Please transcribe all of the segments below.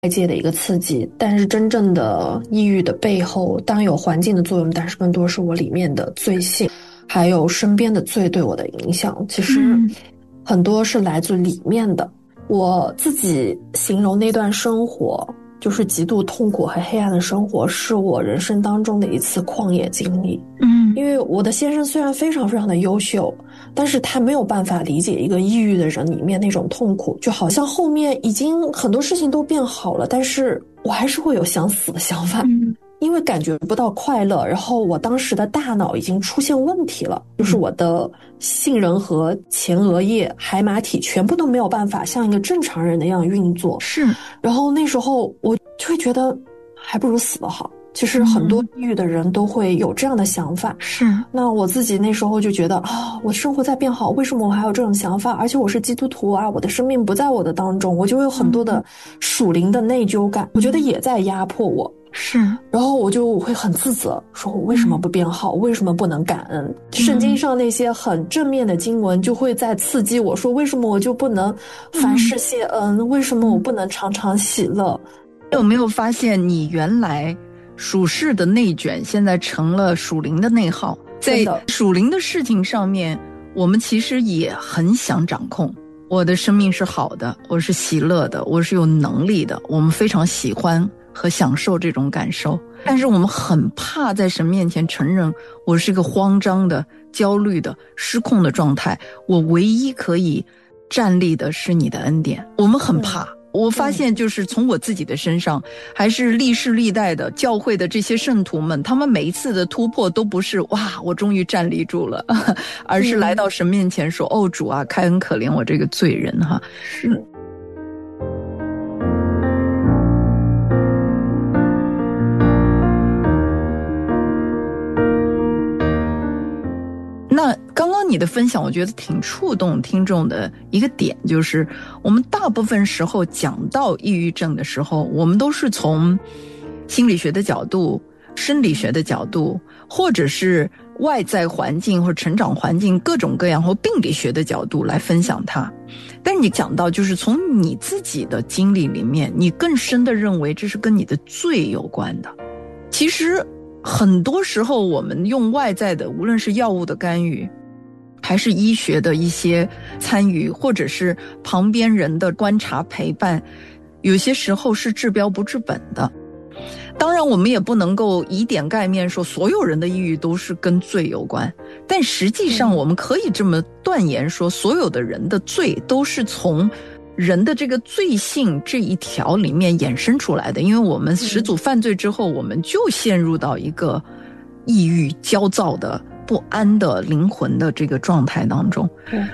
外界的一个刺激，但是真正的抑郁的背后，当然有环境的作用，但是更多是我里面的罪性，还有身边的罪对我的影响。其实很多是来自里面的。我自己形容那段生活，就是极度痛苦和黑暗的生活，是我人生当中的一次旷野经历。因为我的先生虽然非常非常的优秀，但是他没有办法理解一个抑郁的人里面那种痛苦，就好像后面已经很多事情都变好了，但是我还是会有想死的想法。因为感觉不到快乐，然后我当时的大脑已经出现问题了，就是我的杏仁核、前额叶、海马体全部都没有办法像一个正常人那样运作。 是， 然后那时候我就会觉得还不如死了好。其实很多抑郁的人都会有这样的想法。 是。 那我自己那时候就觉得我生活在变好，为什么我还有这种想法？而且我是基督徒啊，我的生命不在我的当中，我就会有很多的属灵的内疚感，我觉得也在压迫我。 是， 然后我就会很自责，说我为什么不变好？为什么不能感恩？圣经上那些很正面的经文就会在刺激我说，为什么我就不能凡事谢恩？为什么我不能常常喜乐？ 有没有发现你原来属世的内卷现在成了属灵的内耗？在属灵的事情上面，我们其实也很想掌控。我的生命是好的，我是喜乐的，我是有能力的，我们非常喜欢和享受这种感受，但是我们很怕在神面前承认我是一个慌张的、焦虑的、失控的状态，我唯一可以站立的是你的恩典。我们很怕。我发现就是从我自己的身上，还是历世历代的教会的这些圣徒们，他们每一次的突破都不是哇我终于站立住了，而是来到神面前说哦主啊，开恩可怜我这个罪人哈。是。那刚刚你的分享我觉得挺触动听众的一个点，就是我们大部分时候讲到抑郁症的时候，我们都是从心理学的角度、生理学的角度，或者是外在环境或者成长环境各种各样或病理学的角度来分享它。但是你讲到就是从你自己的经历里面，你更深的认为这是跟你的罪有关的。其实很多时候我们用外在的，无论是药物的干预，还是医学的一些参与，或者是旁边人的观察陪伴，有些时候是治标不治本的。当然我们也不能够以点盖面说所有人的抑郁都是跟罪有关，但实际上我们可以这么断言说，所有的人的罪都是从人的这个罪性这一条里面衍生出来的。因为我们始祖犯罪之后，我们就陷入到一个抑郁、焦躁的、不安的灵魂的这个状态当中。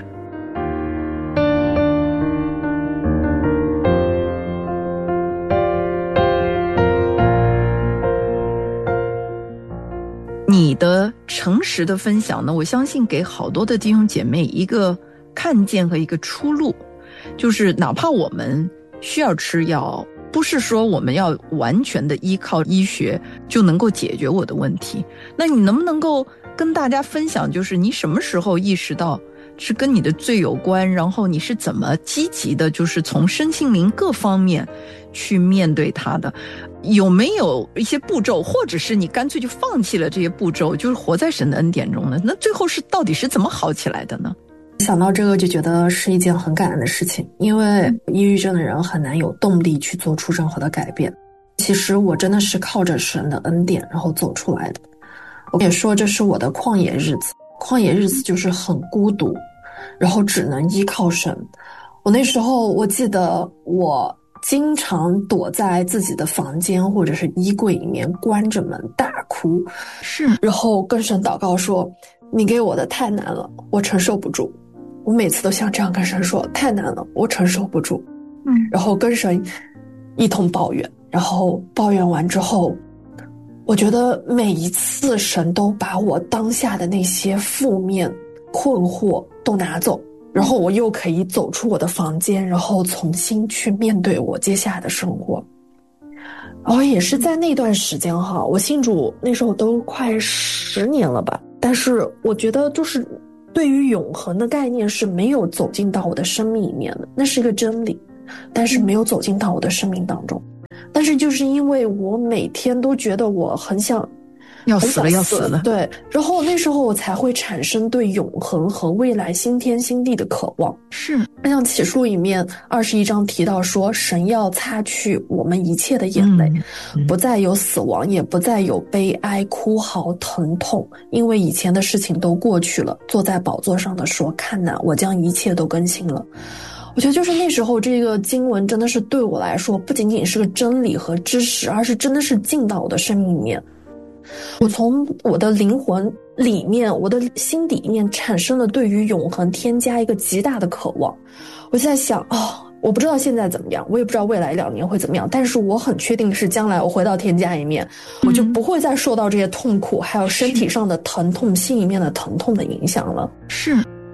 你的诚实的分享呢，我相信给好多的弟兄姐妹一个看见和一个出路，就是哪怕我们需要吃药，不是说我们要完全的依靠医学就能够解决我的问题。那你能不能够跟大家分享，就是你什么时候意识到是跟你的罪有关，然后你是怎么积极的就是从身心灵各方面去面对它的？有没有一些步骤，或者是你干脆就放弃了这些步骤，就是活在神的恩典中呢？那最后是到底是怎么好起来的呢？ 想到这个就觉得是一件很感恩的事情，因为抑郁症的人很难有动力去做出任何的改变。其实我真的是靠着神的恩典然后走出来的。我也说这是我的旷野日子，旷野日子就是很孤独，然后只能依靠神。我那时候我记得我经常躲在自己的房间或者是衣柜里面关着门大哭，然后跟神祷告说，你给我的太难了，我承受不住。我每次都想这样跟神说，太难了，我承受不住。然后跟神一同抱怨，然后抱怨完之后，我觉得每一次神都把我当下的那些负面困惑都拿走，然后我又可以走出我的房间，然后重新去面对我接下来的生活。然后也是在那段时间哈，我信主那时候都快10年了吧，但是我觉得就是对于永恒的概念是没有走进到我的生命里面的，那是一个真理，但是没有走进到我的生命当中。 但是就是因为我每天都觉得我很想要死了要死了， 对，然后那时候我才会产生对永恒和未来新天新地的渴望。 是， 像启示录里面21章提到说，神要擦去我们一切的眼泪，不再有死亡，也不再有悲哀、哭嚎、疼痛，因为以前的事情都过去了。坐在宝座上的说，看哪，我将一切都更新了。我觉得就是那时候这个经文真的是对我来说不仅仅是个真理和知识，而是真的是进到我的生命里面。我从我的灵魂里面，我的心底里面产生了对于永恒添加一个极大的渴望。我在想我不知道现在怎么样，我也不知道未来2年会怎么样，但是我很确定是将来我回到天家里面，我就不会再受到这些痛苦还有身体上的疼痛、心里面的疼痛的影响了。 是。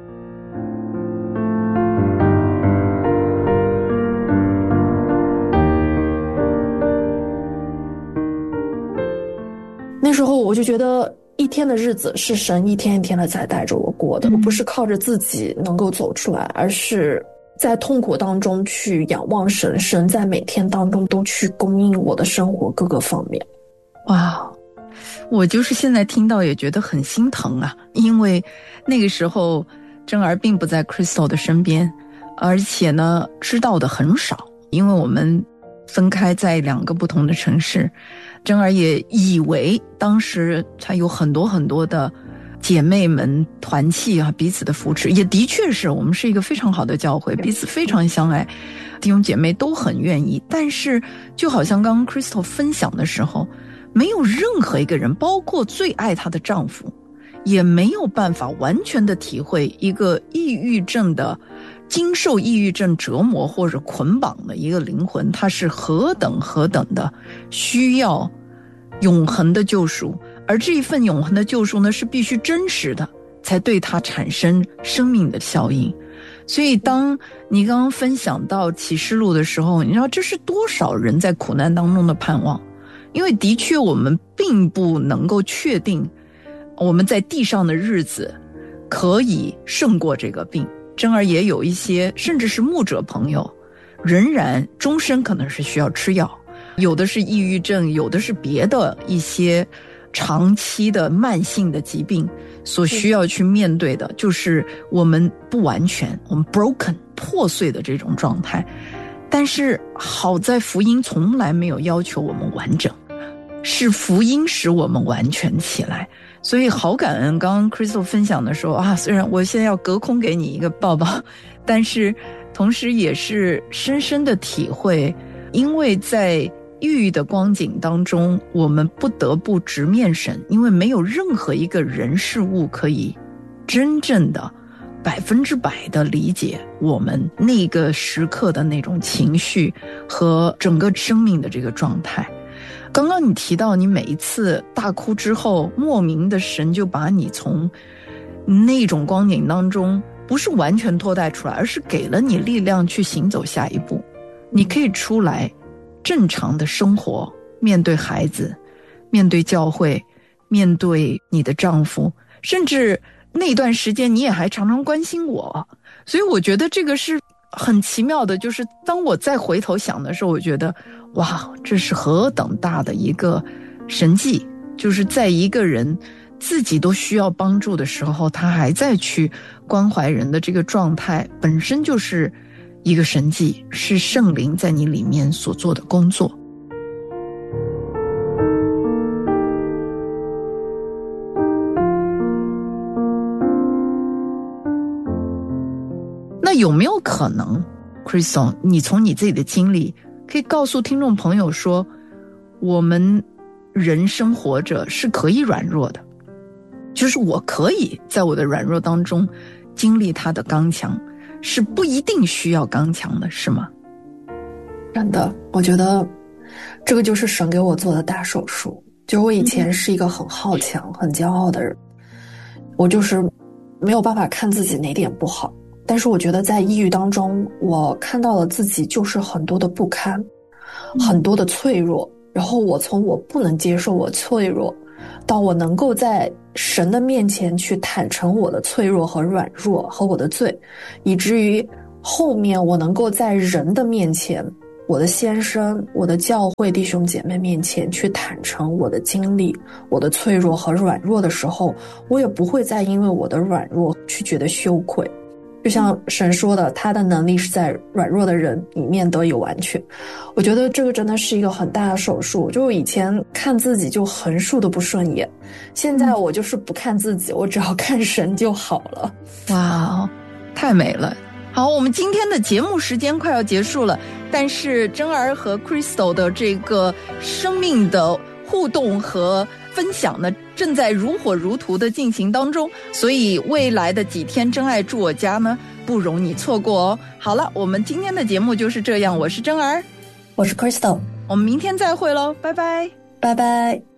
那时候我就觉得一天的日子是神一天一天的在带着我过的，我不是靠着自己能够走出来，而是在痛苦当中去仰望神，神在每天当中都去供应我的生活各个方面。 哇，我就是现在听到也觉得很心疼啊，因为那个时候珍儿并不在 Crystal 的身边，而且呢知道的很少，因为我们分开在2个不同的城市。珍儿也以为当时她有很多很多的姐妹们团契啊，彼此的扶持，也的确是我们是一个非常好的教会，彼此非常相爱，弟兄姐妹都很愿意。但是就好像刚刚 Crystal 分享的时候，没有任何一个人，包括最爱她的丈夫，也没有办法完全的体会一个抑郁症的经受抑郁症折磨或者捆绑的一个灵魂，它是何等的需要永恒的救赎，而这一份永恒的救赎呢，是必须真实的，才对它产生生命的效应。所以当你刚刚分享到启示录的时候，你知道这是多少人在苦难当中的盼望，因为的确我们并不能够确定我们在地上的日子可以胜过这个病。珍儿也有一些甚至是牧者朋友仍然终身可能是需要吃药，有的是抑郁症，有的是别的一些长期的慢性的疾病，所需要去面对的就是我们不完全，我们 broken 破碎的这种状态。但是好在福音从来没有要求我们完整，是福音使我们完全起来。所以好感恩刚刚 Crystal 分享的时候啊，虽然我现在要隔空给你一个抱抱，但是同时也是深深的体会，因为在抑郁的光景当中，我们不得不直面神，因为没有任何一个人事物可以真正的100%的理解我们那个时刻的那种情绪和整个生命的这个状态。刚刚你提到你每一次大哭之后，莫名的神就把你从那种光景当中不是完全脱带出来，而是给了你力量去行走下一步。你可以出来正常的生活，面对孩子，面对教会，面对你的丈夫，甚至那段时间你也还常常关心我。所以我觉得这个是很奇妙的，就是当我再回头想的时候，我觉得哇，这是何等大的一个神迹，就是在一个人自己都需要帮助的时候，他还在去关怀人的这个状态，本身就是一个神迹，是圣灵在你里面所做的工作。那有没有可能 Crystal 你从你自己的经历可以告诉听众朋友说，我们人生活着是可以软弱的，就是我可以在我的软弱当中经历他的刚强，是不一定需要刚强的，是吗？ 真的，我觉得这个就是神给我做的大手术。就是我以前是一个很好强、很骄傲的人，我就是没有办法看自己哪点不好。但是我觉得在抑郁当中，我看到了自己就是很多的不堪，很多的脆弱。然后我从我不能接受我脆弱，到我能够在神的面前去坦诚我的脆弱和软弱和我的罪，以至于后面我能够在人的面前我的先生、我的教会弟兄姐妹面前去坦诚我的经历、我的脆弱和软弱的时候，我也不会再因为我的软弱去觉得羞愧。就像神说的，他的能力是在软弱的人里面得有完全。我觉得这个真的是一个很大的手术。就以前看自己就横竖的不顺眼，现在我就是不看自己，我只要看神就好了。 哇，太美了。好，我们今天的节目时间快要结束了，但是珍儿和 Crystal 的这个生命的互动和分享呢，正在如火如荼的进行当中，所以未来的几天真爱住我家呢，不容你错过哦。好了，我们今天的节目就是这样，我是珍儿， 我是 Crystal， 我们明天再会喽，拜拜， 拜拜。